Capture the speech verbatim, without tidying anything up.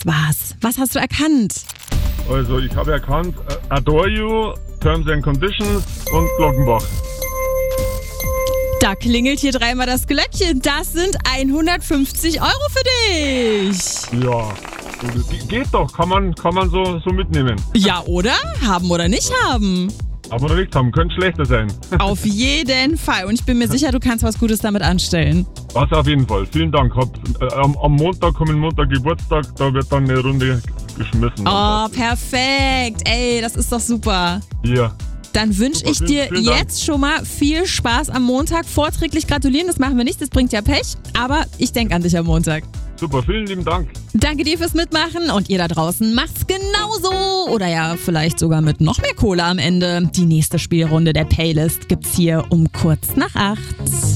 war's. Was hast du erkannt? Also ich habe erkannt, äh, Adore You, Terms and Conditions und Glockenbach. Da klingelt hier dreimal das Glöckchen. Das sind hundertfünfzig Euro für dich. Ja, Ge- geht doch, kann man, kann man so, so mitnehmen. Ja, oder? Haben oder nicht haben. Aber recht haben, könnte schlechter sein. Auf jeden Fall. Und ich bin mir sicher, du kannst was Gutes damit anstellen. Was auf jeden Fall. Vielen Dank. Hab, äh, am, am Montag, kommenden Montag Geburtstag, da wird dann eine Runde geschmissen. Oh, perfekt. Ey, das ist doch super. Ja. Dann wünsche ich Super, dir vielen, vielen jetzt schon mal viel Spaß am Montag. Vorträglich gratulieren, das machen wir nicht, das bringt ja Pech. Aber ich denke an dich am Montag. Super, vielen lieben Dank. Danke dir fürs Mitmachen und ihr da draußen macht's genauso. Oder ja, vielleicht sogar mit noch mehr Kohle am Ende. Die nächste Spielrunde der Playlist gibt's hier um kurz nach acht.